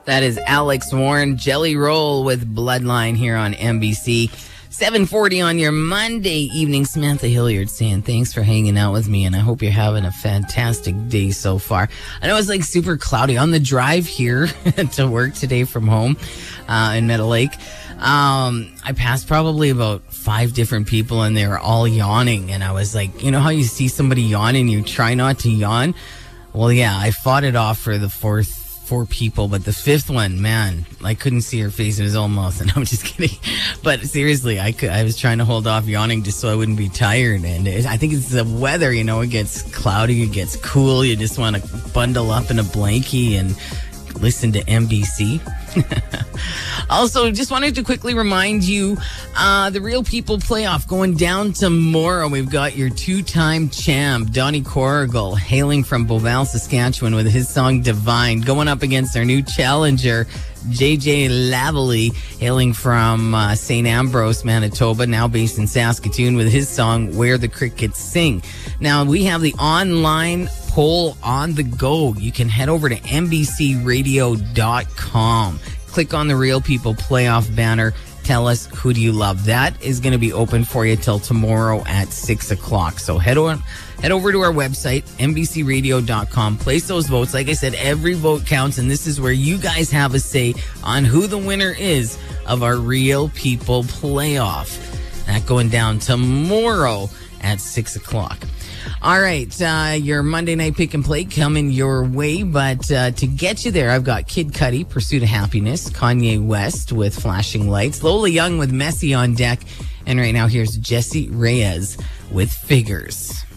That is Alex Warren, Jelly Roll with Bloodline here on NBC. 7:40 on your Monday evening. Samantha Hilliard saying thanks for hanging out with me, and I hope you're having a fantastic day so far. I know it's like super cloudy on the drive here to work today from home in Meadow Lake. I passed probably about 5 different people, and they were all yawning, and I was like, you know how you see somebody yawn and you try not to yawn? Well, yeah, I fought it off for the 4 people, but the 5th one, man, I couldn't see her face in his own mouth, and I'm just kidding. But seriously, I was trying to hold off yawning just so I wouldn't be tired, and I think it's the weather, you know, it gets cloudy, it gets cool, you just want to bundle up in a blankie and listen to NBC. Also, just wanted to quickly remind you, the Real People playoff going down tomorrow. We've got your 2-time champ, Donnie Corrigal, hailing from Beauval, Saskatchewan, with his song Divine, going up against our new challenger, JJ Lavely, hailing from St. Ambrose, Manitoba, now based in Saskatoon, with his song Where the Crickets Sing. Now, we have the online poll on the go. You can head over to NBCRadio.com. Click on the Real People playoff banner. Tell us, who do you love? That is going to be open for you till tomorrow at 6 o'clock. So head over to our website, NBCRadio.com. Place those votes. Like I said, every vote counts, and this is where you guys have a say on who the winner is of our Real People playoff. That going down tomorrow at 6 o'clock. All right, your Monday night pick and play coming your way, but to get you there, I've got Kid Cudi, Pursuit of Happiness, Kanye West with Flashing Lights, Lola Young with Messy on deck, and right now here's Jesse Reyes with Figures.